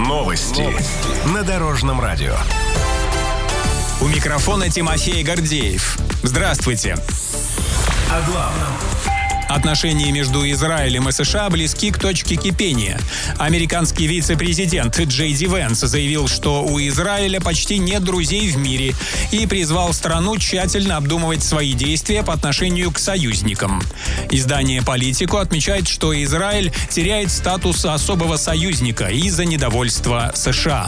Новости на Дорожном радио. У микрофона Тимофей Гордеев. Здравствуйте. О главном. Отношения между Израилем и США близки к точке кипения. Американский вице-президент Джей Ди Венс заявил, что у Израиля почти нет друзей в мире и призвал страну тщательно обдумывать свои действия по отношению к союзникам. Издание «Политико» отмечает, что Израиль теряет статус особого союзника из-за недовольства США.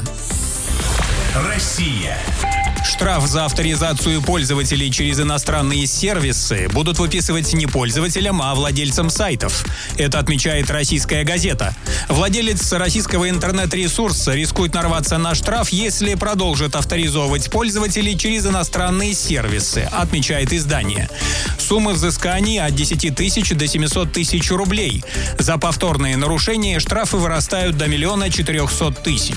Россия. Штраф за авторизацию пользователей через иностранные сервисы будут выписывать не пользователям, а владельцам сайтов. Это отмечает «Российская газета». Владелец российского интернет-ресурса рискует нарваться на штраф, если продолжит авторизовывать пользователей через иностранные сервисы, отмечает издание. Суммы взысканий от 10 тысяч до 700 тысяч рублей. За повторные нарушения штрафы вырастают до 1 400 000.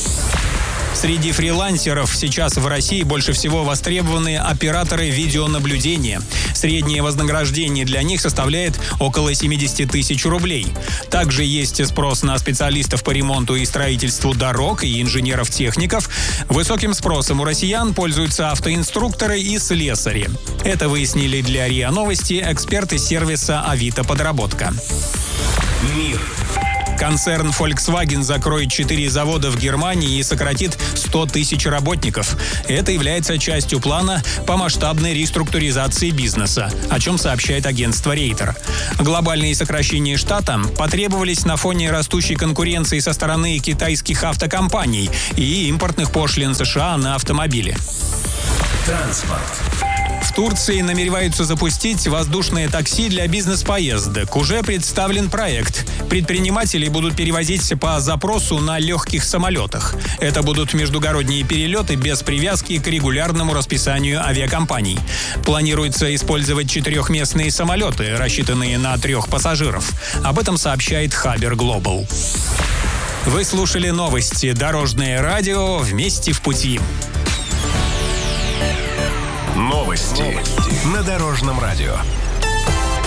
Среди фрилансеров сейчас в России больше всего востребованы операторы видеонаблюдения. Среднее вознаграждение для них составляет около 70 тысяч рублей. Также есть спрос на специалистов по ремонту и строительству дорог и инженеров-техников. Высоким спросом у россиян пользуются автоинструкторы и слесари. Это выяснили для РИА Новости эксперты сервиса «Авито Подработка». Мир. Концерн Volkswagen закроет 4 завода в Германии и сократит 100 тысяч работников. Это является частью плана по масштабной реструктуризации бизнеса, о чем сообщает агентство Рейтер. Глобальные сокращения штата потребовались на фоне растущей конкуренции со стороны китайских автокомпаний и импортных пошлин США на автомобили. Транспорт. В Турции намереваются запустить воздушные такси для бизнес-поездок. Уже представлен проект. Предприниматели будут перевозить по запросу на легких самолетах. Это будут междугородние перелеты без привязки к регулярному расписанию авиакомпаний. Планируется использовать 4-местные самолеты, рассчитанные на 3 пассажиров. Об этом сообщает Хабер Глобал. Вы слушали новости «Дорожное радио». Вместе в пути. Новости на Дорожном радио.